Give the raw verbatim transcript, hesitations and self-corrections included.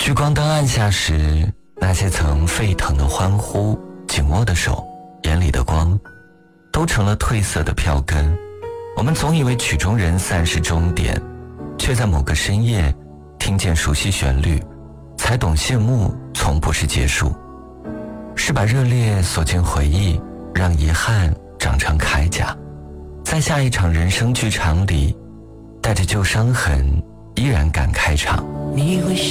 聚光灯暗下时，那些曾沸腾的欢呼，紧握的手，眼里的光，都成了褪色的票根。我们总以为曲终人散是终点，却在某个深夜听见熟悉旋律，才懂谢幕从不是结束，是把热烈锁进回忆，让遗憾长成铠甲，在下一场人生剧场里，带着旧伤痕依然敢开场。 你会